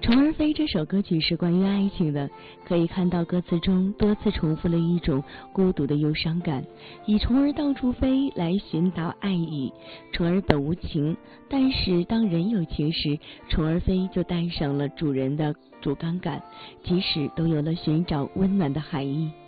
虫儿飞这首歌曲是关于爱情的，可以看到歌词中多次重复了一种孤独的忧伤感，以虫儿到处飞来寻找爱意。虫儿本无情，但是当人有情时，虫儿飞就带上了主人的主观感，即使都有了寻找温暖的含义。